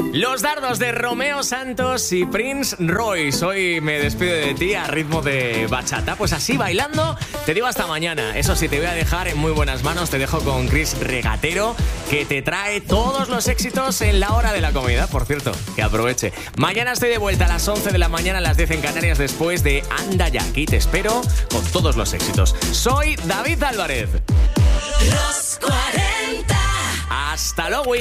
Los dardos de Romeo Santos y Prince Royce. Hoy me despido de ti a ritmo de bachata. Pues así, bailando, te digo hasta mañana. Eso sí, te voy a dejar en muy buenas manos. Te dejo con Chris Regatero, que te trae todos los éxitos en la hora de la comida. Por cierto, que aproveche. Mañana estoy de vuelta a las 11 de la mañana, a las 10 en Canarias, después de Anda Ya. Aquí te espero con todos los éxitos. Soy David Álvarez. Los 40. Hasta luego.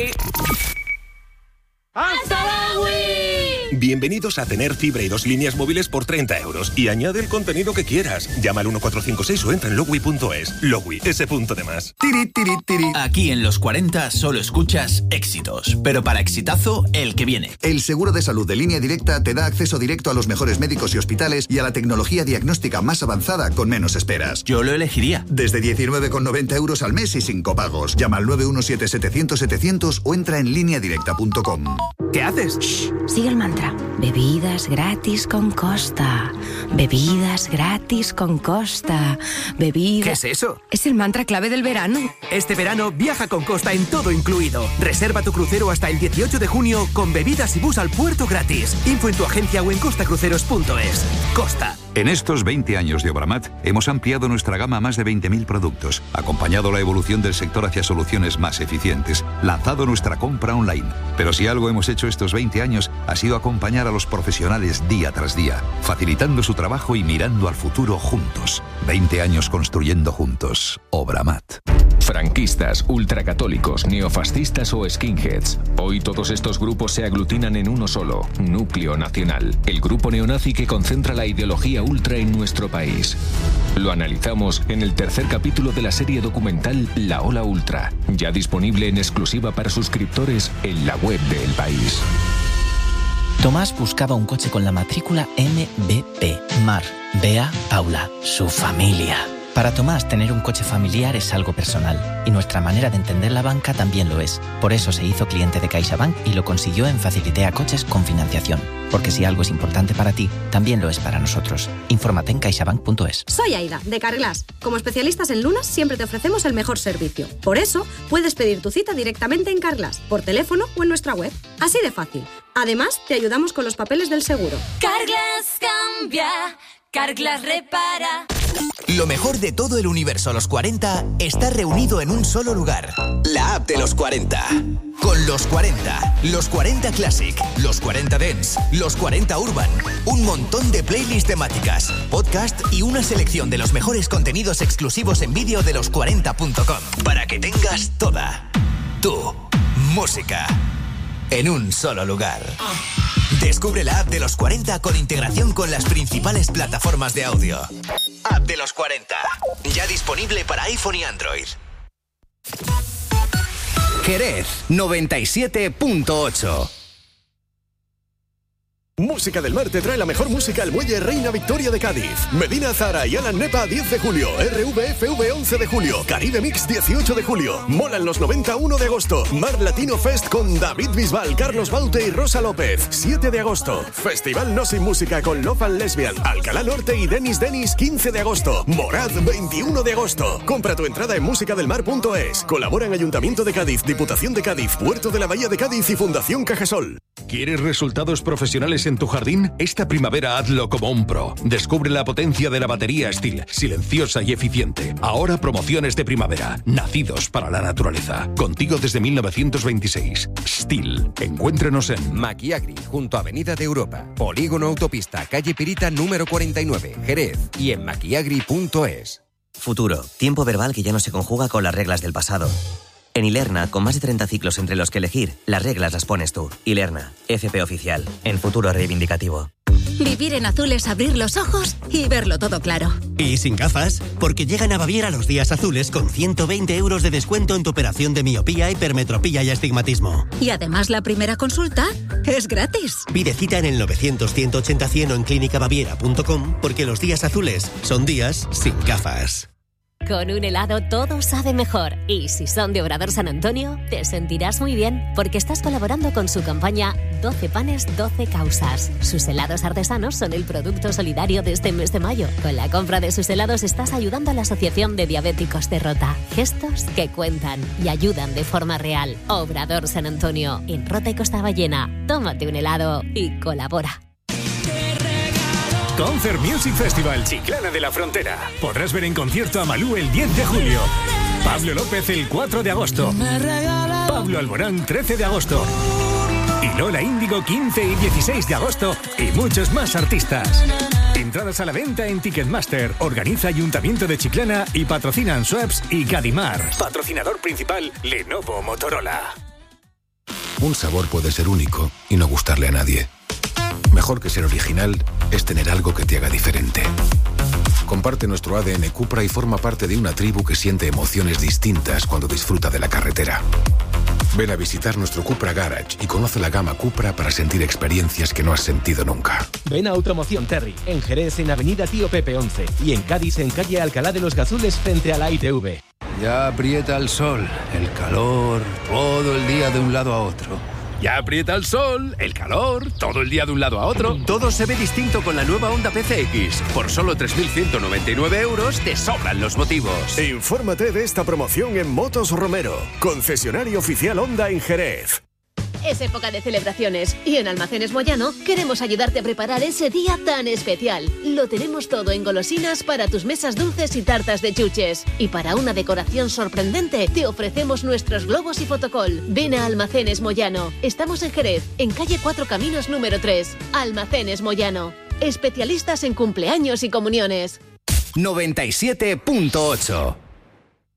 ¡Hasta luego! Bienvenidos a tener fibra y 2 líneas móviles por 30 euros. Y añade el contenido que quieras. Llama al 1456 o entra en logwi.es. Logwi, ese punto de más. Tiri, tiri, tiri. Aquí en Los 40 solo escuchas éxitos. Pero para exitazo, el que viene. El seguro de salud de Línea Directa te da acceso directo a los mejores médicos y hospitales y a la tecnología diagnóstica más avanzada con menos esperas. Yo lo elegiría. Desde 19,90 euros al mes y sin copagos. Llama al 917-700-700 o entra en lineadirecta.com. ¿Qué haces? Shh, sigue el mantra. Bebidas gratis con Costa. Bebidas gratis con Costa. Bebidas... ¿Qué es eso? Es el mantra clave del verano. Este verano viaja con Costa en todo incluido. Reserva tu crucero hasta el 18 de junio con bebidas y bus al puerto gratis. Info en tu agencia o en costacruceros.es. Costa. En estos 20 años de Obramat hemos ampliado nuestra gama a más de 20.000 productos, acompañado la evolución del sector hacia soluciones más eficientes, lanzado nuestra compra online. Pero si algo hemos hecho estos 20 años ha sido acompañar a los profesionales día tras día, facilitando su trabajo y mirando al futuro juntos. 20 años construyendo juntos. Obramat. Franquistas, ultracatólicos, neofascistas o skinheads. Hoy todos estos grupos se aglutinan en uno solo, Núcleo Nacional, el grupo neonazi que concentra la ideología ultra en nuestro país. Lo analizamos en el tercer capítulo de la serie documental La Ola Ultra, ya disponible en exclusiva para suscriptores en la web de El País. Tomás buscaba un coche con la matrícula MBP. Mar, Bea, Paula, su familia. Para Tomás, tener un coche familiar es algo personal, y nuestra manera de entender la banca también lo es. Por eso se hizo cliente de CaixaBank y lo consiguió en Facilitea Coches con financiación. Porque si algo es importante para ti, también lo es para nosotros. Infórmate en caixabank.es. Soy Aida, de Carglass. Como especialistas en lunas, siempre te ofrecemos el mejor servicio. Por eso, puedes pedir tu cita directamente en Carglass, por teléfono o en nuestra web. Así de fácil. Además, te ayudamos con los papeles del seguro. Carglass cambia, Carglass repara. Lo mejor de todo el universo Los 40 está reunido en un solo lugar. La app de Los 40. Con Los 40, Los 40 Classic, Los 40 Dance, Los 40 Urban, un montón de playlists temáticas, podcast y una selección de los mejores contenidos exclusivos en vídeo de los40.com. Para que tengas toda tu música en un solo lugar. Descubre la app de Los 40 con integración con las principales plataformas de audio. App de Los 40. Ya disponible para iPhone y Android. Jerez 97.8. Música del Mar te trae la mejor música al Muelle Reina Victoria de Cádiz. Medina Zara y Alan Nepa 10 de julio. RVFV 11 de julio. Caribe Mix 18 de julio. Molan los 91 de agosto. Mar Latino Fest con David Bisbal, Carlos Baute y Rosa López 7 de agosto. Festival No Sin Música con Love and Lesbian, Alcalá Norte y Denis 15 de agosto. Morad 21 de agosto. Compra tu entrada en musicadelmar.es. Colaboran Ayuntamiento de Cádiz, Diputación de Cádiz, Puerto de la Bahía de Cádiz y Fundación Cajasol. ¿Quieres resultados profesionales en tu jardín? Esta primavera hazlo como un pro. Descubre la potencia de la batería Stihl, silenciosa y eficiente. Ahora promociones de primavera, nacidos para la naturaleza. Contigo desde 1926. Stihl. Encuéntrenos en Maquiagri, junto a Avenida de Europa. Polígono Autopista, calle Pirita número 49, Jerez. Y en maquiagri.es. Futuro. Tiempo verbal que ya no se conjuga con las reglas del pasado. En Ilerna, con más de 30 ciclos entre los que elegir, las reglas las pones tú. Ilerna, FP Oficial, en futuro reivindicativo. Vivir en azul es abrir los ojos y verlo todo claro. Y sin gafas, porque llegan a Baviera los días azules con 120 euros de descuento en tu operación de miopía, hipermetropía y astigmatismo. Y además la primera consulta es gratis. Pide cita en el 900-180-100 o en clínicabaviera.com porque los días azules son días sin gafas. Con un helado todo sabe mejor. Y si son de Obrador San Antonio, te sentirás muy bien, porque estás colaborando con su campaña 12 panes, 12 causas. Sus helados artesanos son el producto solidario de este mes de mayo. Con la compra de sus helados estás ayudando a la Asociación de Diabéticos de Rota. Gestos que cuentan y ayudan de forma real. Obrador San Antonio, en Rota y Costa Ballena. Tómate un helado y colabora. Concert Music Festival Chiclana de la Frontera. Podrás ver en concierto a Malú el 10 de julio. Pablo López el 4 de agosto. Pablo Alborán 13 de agosto. Y Lola Índigo 15 y 16 de agosto. Y muchos más artistas. Entradas a la venta en Ticketmaster. Organiza Ayuntamiento de Chiclana y patrocinan Schweppes y Cadimar. Patrocinador principal Lenovo Motorola. Un sabor puede ser único y no gustarle a nadie. Mejor que ser original es tener algo que te haga diferente. Comparte nuestro ADN Cupra y forma parte de una tribu que siente emociones distintas cuando disfruta de la carretera. Ven a visitar nuestro Cupra Garage y conoce la gama Cupra para sentir experiencias que no has sentido nunca. Ven a Automoción Terry, en Jerez en Avenida Tío Pepe 11 y en Cádiz en calle Alcalá de los Gazules frente a la ITV. Ya aprieta el sol, el calor, todo el día de un lado a otro. Ya aprieta el sol, el calor, todo el día de un lado a otro. Todo se ve distinto con la nueva Honda PCX. Por solo 3.199 euros te sobran los motivos. Infórmate de esta promoción en Motos Romero, concesionario oficial Honda en Jerez. Es época de celebraciones y en Almacenes Moyano queremos ayudarte a preparar ese día tan especial. Lo tenemos todo en golosinas para tus mesas dulces y tartas de chuches. Y para una decoración sorprendente te ofrecemos nuestros globos y fotocol. Ven a Almacenes Moyano. Estamos en Jerez, en calle 4 Caminos número 3. Almacenes Moyano. Especialistas en cumpleaños y comuniones. 97.8